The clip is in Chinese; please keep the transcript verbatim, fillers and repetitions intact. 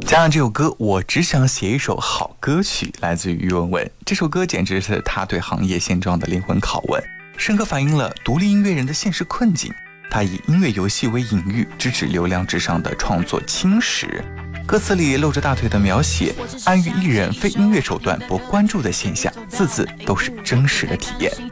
加上这首歌我只想写一首好歌曲，来自于于文文。这首歌简直是他对行业现状的灵魂拷问，深刻反映了独立音乐人的现实困境。他以音乐游戏为隐喻，直指流量至上的创作侵蚀。歌词里露着大腿的描写，暗喻艺人非音乐手段博关注的现象，字字都是真实的体验。